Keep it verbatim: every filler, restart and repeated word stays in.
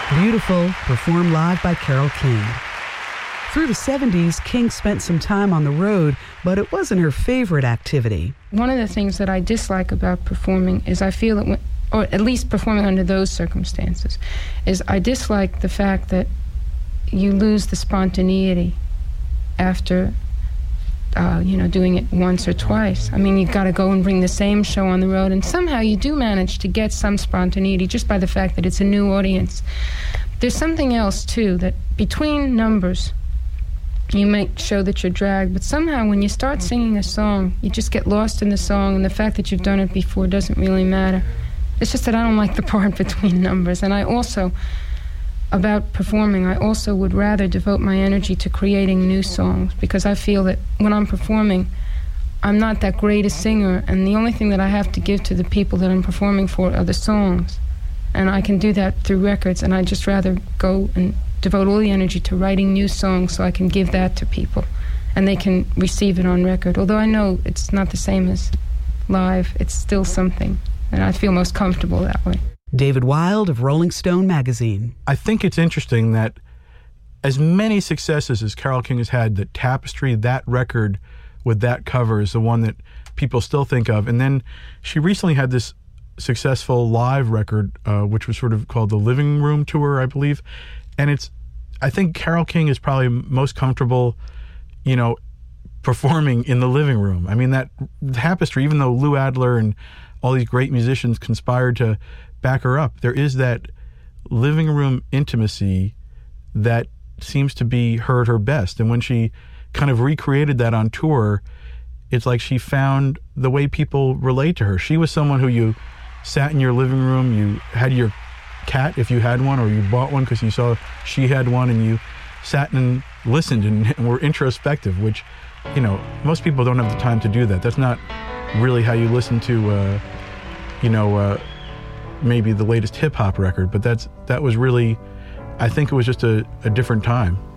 Beautiful, performed live by Carole King. Through the seventies, King spent some time on the road, but it wasn't her favorite activity. One of the things that I dislike about performing is I feel that, when, or at least performing under those circumstances, is I dislike the fact that you lose the spontaneity after, uh, you know, doing it once or twice. I mean, you've got to go and bring the same show on the road, and somehow you do manage to get some spontaneity just by the fact that it's a new audience. There's something else, too, that between numbers, you might show that you're dragged, but somehow when you start singing a song, you just get lost in the song, and the fact that you've done it before doesn't really matter. It's just that I don't like the part between numbers, and I also, about performing, I also would rather devote my energy to creating new songs, because I feel that when I'm performing, I'm not that great a singer, and the only thing that I have to give to the people that I'm performing for are the songs. And I can do that through records, and I'd just rather go and devote all the energy to writing new songs so I can give that to people, and they can receive it on record. Although I know it's not the same as live, it's still something, and I feel most comfortable that way. David Wild of Rolling Stone magazine. I think it's interesting that as many successes as Carole King has had, that Tapestry, that record with that cover is the one that people still think of. And then she recently had this successful live record, uh, which was sort of called the Living Room Tour, I believe. And it's, I think Carole King is probably most comfortable, you know, performing in the living room. I mean, that Tapestry, even though Lou Adler and all these great musicians conspired to back her up, there is that living room intimacy that seems to be her at her best. And when she kind of recreated that on tour, it's like she found the way people relate to her. She was someone who you sat in your living room, you had your cat if you had one, or you bought one because you saw she had one, and you sat and listened and, and were introspective, which, you know, most people don't have the time to do that. That's not really how you listen to, uh, you know, uh, maybe the latest hip-hop record, but that's that was really, I think it was just a, a different time.